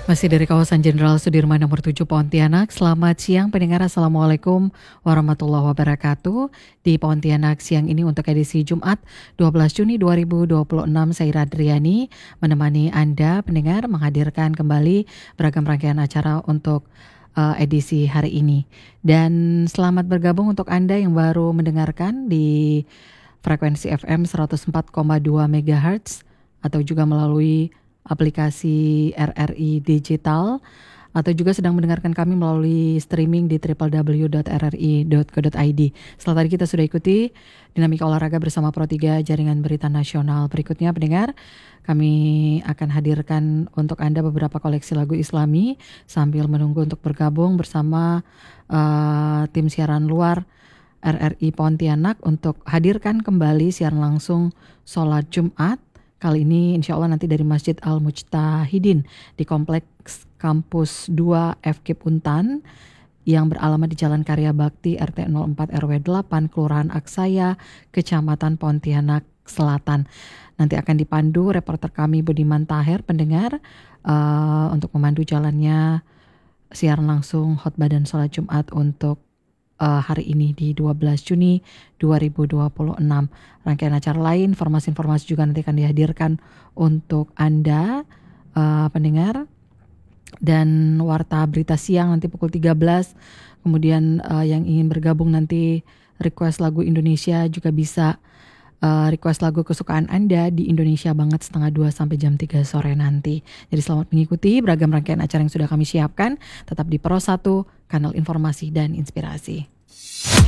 Masih dari kawasan Jenderal Sudirman nomor 7 Pontianak. Selamat siang pendengar, Assalamualaikum warahmatullahi wabarakatuh. Di Pontianak siang ini untuk edisi Jumat 12 Juni 2026, saya Radriani menemani Anda pendengar menghadirkan kembali beragam rangkaian acara untuk edisi hari ini. Dan selamat bergabung untuk Anda yang baru mendengarkan di frekuensi FM 104,2 MHz atau juga melalui aplikasi RRI Digital, atau juga sedang mendengarkan kami melalui streaming di www.rri.co.id. Setelah tadi kita sudah ikuti dinamika olahraga bersama Pro 3 Jaringan Berita Nasional. Berikutnya pendengar, kami akan hadirkan untuk Anda beberapa koleksi lagu Islami sambil menunggu untuk bergabung bersama tim siaran luar RRI Pontianak untuk hadirkan kembali siaran langsung sholat Jumat. Kali ini insya Allah nanti dari Masjid Al-Mujtahidin di Kompleks Kampus 2 FK Puntan yang beralamat di Jalan Karya Bakti RT 04 RW 8 Kelurahan Aksaya, Kecamatan Pontianak Selatan. Nanti akan dipandu reporter kami Budiman Taher pendengar untuk memandu jalannya siaran langsung khotbah dan sholat Jumat untuk hari ini di 12 Juni 2026. Rangkaian acara lain, informasi-informasi juga nanti akan dihadirkan untuk Anda pendengar, dan warta berita siang nanti pukul 13. Kemudian yang ingin bergabung nanti request lagu Indonesia juga bisa request lagu kesukaan Anda di Indonesia Banget setengah 2 sampai jam 3 sore nanti. Jadi selamat mengikuti beragam rangkaian acara yang sudah kami siapkan. Tetap di Pro 1, kanal informasi dan inspirasi.